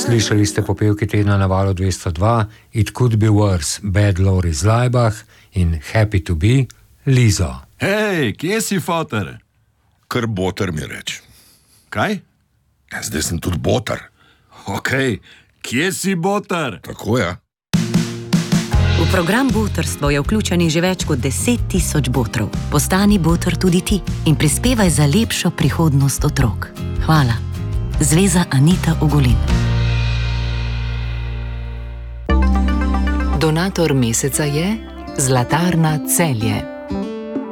Slišali ste popevki tedna na valu 202, It Could Be Worse, Bad Loris Laibach in Happy to Be, Lizo. Hej, kje si, foter? Kar boter mi reč. Kaj? Ja, zdaj sem tudi boter. Ok, kje si, boter? Tako je. V program Botrstvo je vključenih že več kot 10.000 botrov. Postani botr tudi ti in prispevaj za lepšo prihodnost otrok. Hvala. Zveza Anita Ogulin. Donator meseca je Zlatarna Celje.